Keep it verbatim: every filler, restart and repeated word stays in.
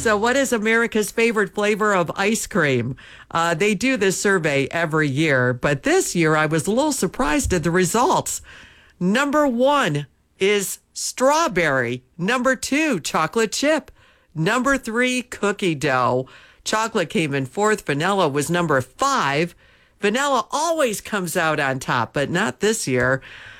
So, what is America's favorite flavor of ice cream? Uh, they do this survey every year, but this year I was a little surprised at the results. Number one is strawberry. Number two, chocolate chip. Number three, cookie dough. Chocolate came in fourth. Vanilla was number five. Vanilla always comes out on top, but not this year.